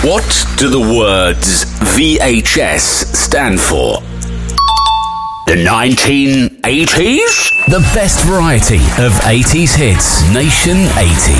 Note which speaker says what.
Speaker 1: What do the words VHS stand for? The 1980s?
Speaker 2: The best variety of 80s hits. Nation 80.